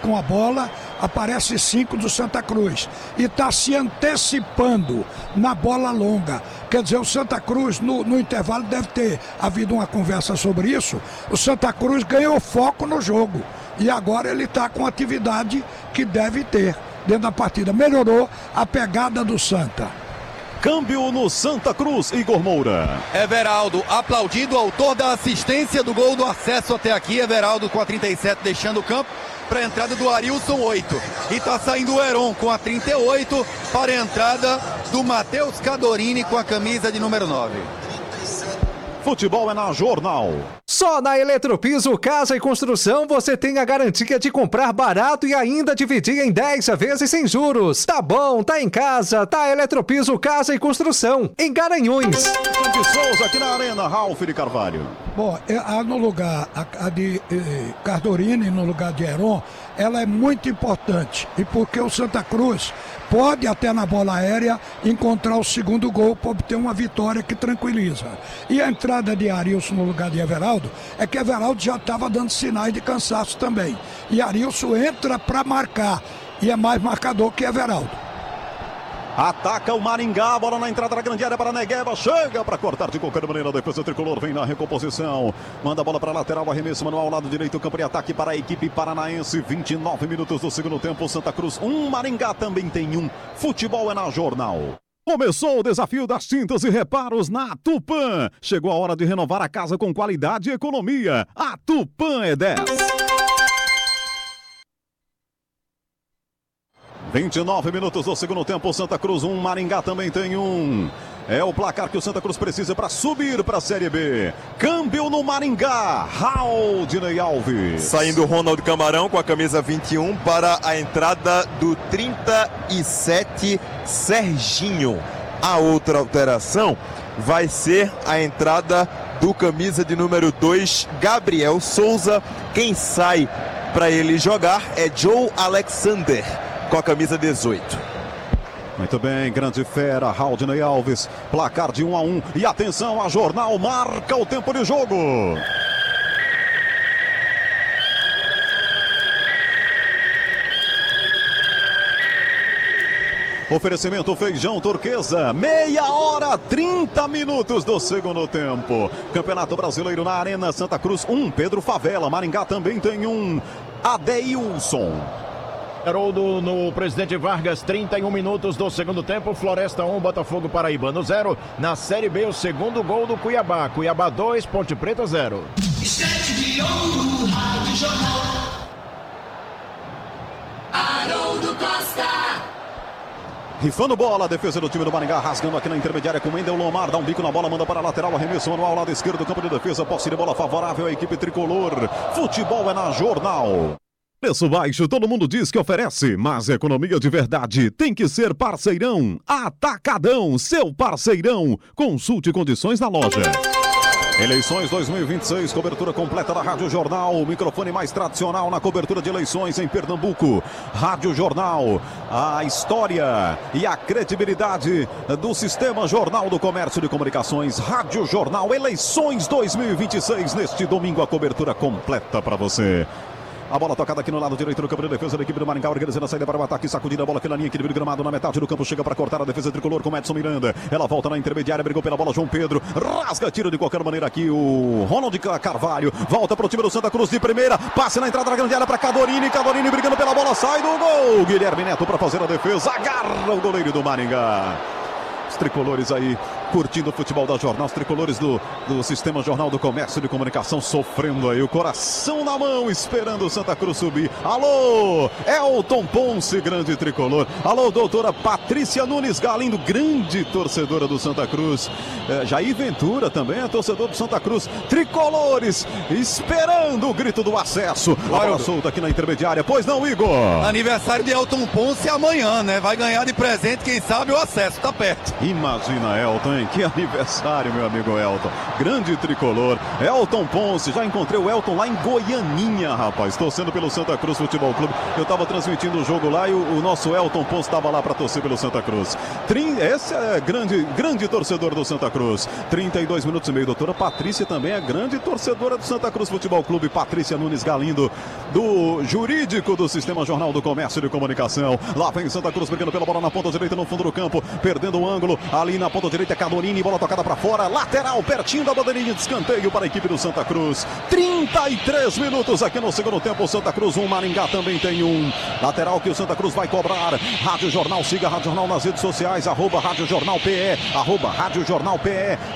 com a bola, aparece 5 do Santa Cruz e está se antecipando na bola longa. Quer dizer, o Santa Cruz no intervalo deve ter havido uma conversa sobre isso. O Santa Cruz ganhou foco no jogo e agora ele está com a atividade que deve ter dentro da partida. Melhorou a pegada do Santa. Câmbio no Santa Cruz, Igor Moura. Everaldo aplaudindo o autor da assistência do gol do acesso até aqui. Everaldo com a 37 deixando o campo para a entrada do Arilson, 8. E está saindo o Heron com a 38 para a entrada do Matheus Cadorini com a camisa de número 9. Futebol é na Jornal. Só na Eletropiso Casa e Construção você tem a garantia de comprar barato e ainda dividir em 10 vezes sem juros. Tá bom, tá em casa, tá Eletropiso Casa e Construção, em Garanhuns. De Souza aqui na Arena, Ralf de Carvalho. Bom, no lugar a de Cardorini, no lugar de Heron, ela é muito importante. E porque o Santa Cruz pode até na bola aérea encontrar o segundo gol para obter uma vitória que tranquiliza. E a entrada de Arilson no lugar de Everaldo, é que Everaldo já estava dando sinais de cansaço também. E Arilson entra para marcar e é mais marcador que Everaldo. Ataca o Maringá, bola na entrada da grande área para Negueba, chega para cortar de qualquer maneira, a defesa tricolor vem na recomposição, manda a bola para a lateral, arremesso manual, lado direito, campo de ataque para a equipe paranaense, 29 minutos do segundo tempo, Santa Cruz 1, Maringá também tem 1, futebol é na Jornal. Começou o desafio das tintas e reparos na Tupã, chegou a hora de renovar a casa com qualidade e economia, a Tupã é 10. 29 minutos do segundo tempo, Santa Cruz 1, Maringá também tem 1. É o placar que o Santa Cruz precisa para subir para a Série B. Câmbio no Maringá, Raudinei Alves. Saindo o Ronald Camarão com a camisa 21 para a entrada do 37, Serginho. A outra alteração vai ser a entrada do camisa de número 2, Gabriel Souza. Quem sai para ele jogar é Joe Alexander, com a camisa 18. Muito bem, grande fera, Raudinei Alves, placar de 1-1, e atenção, a Jornal marca o tempo de jogo. Oferecimento Feijão Turquesa, 1h30 minutos do segundo tempo. Campeonato Brasileiro na Arena, Santa Cruz 1, Pedro Favela, Maringá também tem 1, Adeilson. Haroldo no Presidente Vargas, 31 minutos do segundo tempo, Floresta 1, Botafogo Paraibano 0. Na Série B, o segundo gol do Cuiabá. Cuiabá 2, Ponte Preta 0. Estete de ouro, Rádio Jornal. Haroldo Costa. Rifando bola, a defesa do time do Maringá, rasgando aqui na intermediária com Mendel Lomar, dá um bico na bola, manda para a lateral, arremesso manual, lado esquerdo do campo de defesa, posse de bola favorável à equipe tricolor. Futebol é na Jornal. Preço baixo, todo mundo diz que oferece, mas economia de verdade tem que ser Parceirão. Atacadão, seu parceirão. Consulte condições na loja. Eleições 2026, cobertura completa da Rádio Jornal, o microfone mais tradicional na cobertura de eleições em Pernambuco. Rádio Jornal, a história e a credibilidade do Sistema Jornal do Comércio de Comunicações. Rádio Jornal, eleições 2026, neste domingo a cobertura completa para você. A bola tocada aqui no lado direito do campo de defesa da equipe do Maringá, organizando a saída para o ataque, sacudindo a bola pela linha aqui do gramado na metade do campo, chega para cortar a defesa tricolor com Edson Miranda, ela volta na intermediária, brigou pela bola João Pedro, rasga, tira de qualquer maneira aqui o Ronald Carvalho, volta para o time do Santa Cruz de primeira, passe na entrada da grande área para Cadorini brigando pela bola, sai do gol, Guilherme Neto para fazer a defesa, agarra o goleiro do Maringá. Os tricolores aí curtindo o futebol da Jornal, os tricolores do Sistema Jornal do Comércio de Comunicação sofrendo aí, o coração na mão, esperando o Santa Cruz subir. Alô, Elton Ponce, grande tricolor. Alô, doutora Patrícia Nunes Galindo, grande torcedora do Santa Cruz. Jair Ventura também é torcedor do Santa Cruz. Tricolores esperando o grito do acesso. A bola solta aqui na intermediária, pois não, Igor? Aniversário de Elton Ponce amanhã, né? Vai ganhar de presente, quem sabe, o acesso, tá perto. Imagina, Elton, mãe. Que aniversário, meu amigo Elton. Grande tricolor. Elton Ponce. Já encontrei o Elton lá em Goianinha, rapaz. Torcendo pelo Santa Cruz Futebol Clube. Eu estava transmitindo o jogo lá e o nosso Elton Ponce estava lá para torcer pelo Santa Cruz. Esse é grande torcedor do Santa Cruz. 32 minutos e meio. Doutora Patrícia também é grande torcedora do Santa Cruz Futebol Clube. Patrícia Nunes Galindo, do jurídico do Sistema Jornal do Comércio e de Comunicação. Lá vem Santa Cruz brigando pela bola na ponta direita, no fundo do campo, perdendo o ângulo. Ali na ponta direita, Cadorini, bola tocada para fora, lateral, pertinho da bandeirinha de escanteio para a equipe do Santa Cruz. 33 minutos aqui no segundo tempo. O Santa Cruz 1, Maringá também tem 1. Lateral que o Santa Cruz vai cobrar. Rádio Jornal, siga a Rádio Jornal nas redes sociais, @Rádio Jornal PE, @Rádio Jornal PE.